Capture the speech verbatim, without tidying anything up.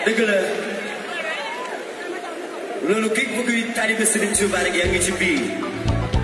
dëgg la loolu képp ku kuy taalibe Sëriñ Tuubaa rek yaa ngi ci biir